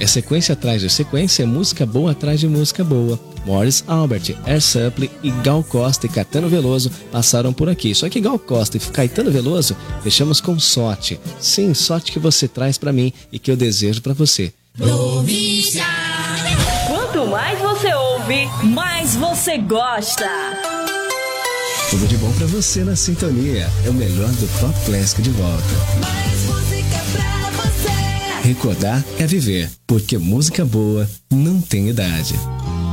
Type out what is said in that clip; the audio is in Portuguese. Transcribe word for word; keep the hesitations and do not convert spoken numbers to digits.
sequência atrás de sequência é música boa atrás de música boa. Morris Albert, Air Supply e Gal Costa e Caetano Veloso passaram por aqui. Só que Gal Costa e Caetano Veloso deixamos com sorte. Sim, sorte que você traz pra mim e que eu desejo pra você. Província. Quanto mais você ouve, mais você gosta. Tudo de bom pra você na sintonia. É o melhor do Top Classic de volta. Mais música pra você. Recordar é viver, porque música boa não tem idade.